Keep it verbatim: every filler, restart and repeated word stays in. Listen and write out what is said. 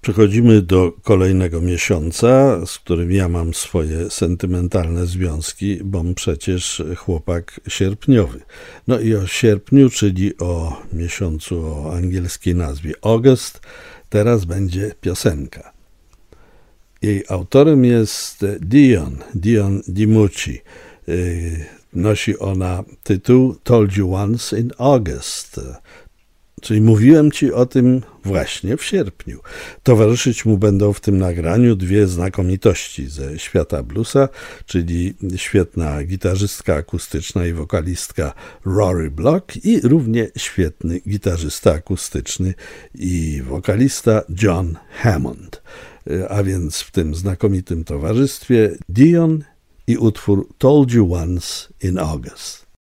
Przechodzimy do kolejnego miesiąca, z którym ja mam swoje sentymentalne związki, bom przecież chłopak sierpniowy. No i o sierpniu, czyli o miesiącu o angielskiej nazwie August, teraz będzie piosenka. Jej autorem jest Dion, Dion DiMucci. Nosi ona tytuł Told You Once in August, czyli mówiłem ci o tym właśnie w sierpniu. Towarzyszyć mu będą w tym nagraniu dwie znakomitości ze świata bluesa, czyli świetna gitarzystka akustyczna i wokalistka Rory Block i równie świetny gitarzysta akustyczny i wokalista John Hammond. A więc w tym znakomitym towarzystwie Dion i utwór Told You Once in August.